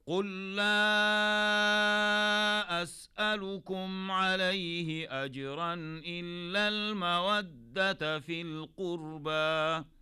قل لا أسألكم عليه أجرا إلا المودة في القربى